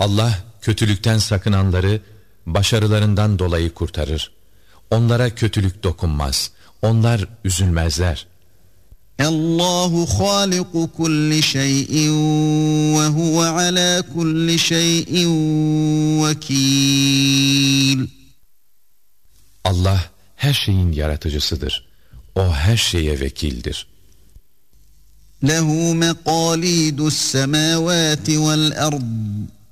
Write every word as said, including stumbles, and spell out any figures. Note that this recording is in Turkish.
Allah kötülükten sakınanları başarılarından dolayı kurtarır. Onlara kötülük dokunmaz. Onlar üzülmezler. Allahu haliku kulli şeyin ve huve ala kulli şeyin vekil. Allah her şeyin yaratıcısıdır. O her şeye vekildir. Lehu meqalidus semavati vel ard.